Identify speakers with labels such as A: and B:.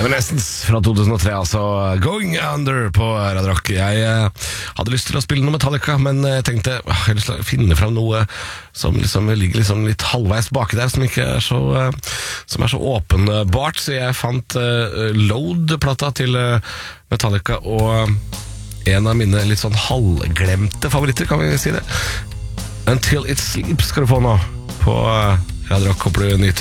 A: Evanescence fra 2003, altså Going Under på Radio Rock. Jeg hadde lyst til å spille noe Metallica, men jeg tenkte jeg har lyst til å finne frem noe som liksom ligger liksom litt halvveis baki der, som ikke er så, som er så åpenbart. Så jeg fant Load-plata til Metallica, og en av mine litt sånn halvglemte favoritter, kan vi si det. Until It Sleeps skal du få nå på Radio Rock. Håper du nyter